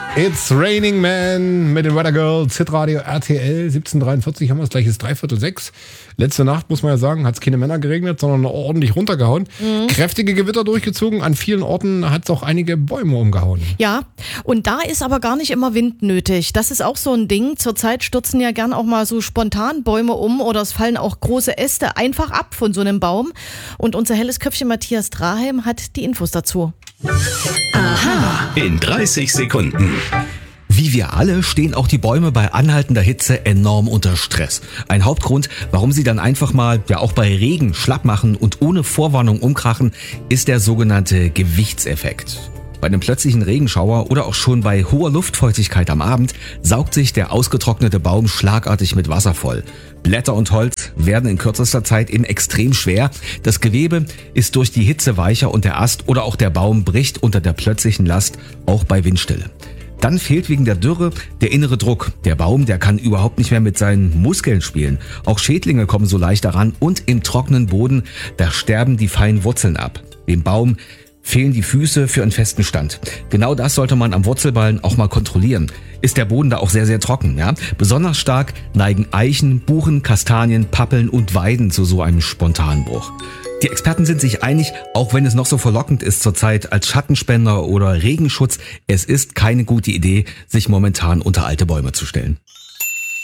It's Raining Man mit den Weather Girls, Hitradio RTL, 17:43 haben wir es, gleich ist 5:45. Letzte Nacht, muss man ja sagen, hat es keine Männer geregnet, sondern ordentlich runtergehauen. Kräftige Gewitter durchgezogen, an vielen Orten hat es auch einige Bäume umgehauen. Ja, und da ist aber gar nicht immer Wind nötig. Das ist auch so ein Ding. Zurzeit stürzen ja gern auch mal so spontan Bäume um oder es fallen auch große Äste einfach ab von so einem Baum. Und unser helles Köpfchen Matthias Draheim hat die Infos dazu. Aha. In 30 Sekunden. Wie wir alle stehen auch die Bäume bei anhaltender Hitze enorm unter Stress. Ein Hauptgrund, warum sie dann einfach mal, ja auch bei Regen, schlapp machen und ohne Vorwarnung umkrachen, ist der sogenannte Gewichtseffekt. Bei einem plötzlichen Regenschauer oder auch schon bei hoher Luftfeuchtigkeit am Abend saugt sich der ausgetrocknete Baum schlagartig mit Wasser voll. Blätter und Holz werden in kürzester Zeit eben extrem schwer. Das Gewebe ist durch die Hitze weicher und der Ast oder auch der Baum bricht unter der plötzlichen Last, auch bei Windstille. Dann fehlt wegen der Dürre der innere Druck. Der Baum, der kann überhaupt nicht mehr mit seinen Muskeln spielen. Auch Schädlinge kommen so leicht daran und im trockenen Boden, da sterben die feinen Wurzeln ab. Dem Baum fehlen die Füße für einen festen Stand. Genau das sollte man am Wurzelballen auch mal kontrollieren. Ist der Boden da auch sehr, sehr trocken, ja? Besonders stark neigen Eichen, Buchen, Kastanien, Pappeln und Weiden zu so einem Spontanbruch. Die Experten sind sich einig, auch wenn es noch so verlockend ist zurzeit als Schattenspender oder Regenschutz, es ist keine gute Idee, sich momentan unter alte Bäume zu stellen.